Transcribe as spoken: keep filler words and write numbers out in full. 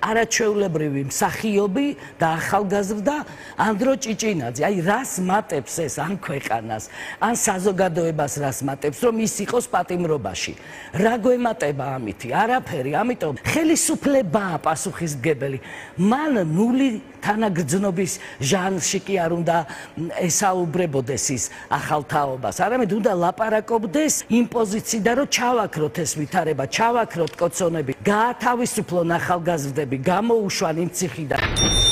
არაჩვეულებრივი მსახიობი და ახალგაზრდა ანდრო ჭიჭინაძე. აი რას მატებს ეს ან ქვეყანას, ან საზოგადოებას რას მატებს, რომ ის იყოს პატიმრობაში. რა გვემატება ამითი? არაფერი. ამიტომ ხელისუფლებაა პასუხისმგებელი. მან ნული თანაგრძნობის ჟანრში კი არ უნდა ესაუბრებოდეს ის ახალ თაობას, არამედ უნდა ლაპარაკობდეს იმ პოზიციიდან, რომ ჩავაქროთ ეს ვითარება, ჩავაქროთ კოცონები, გაათავისუფლონ ახალგაზრდები, გამოუშვან იმ ციხიდან.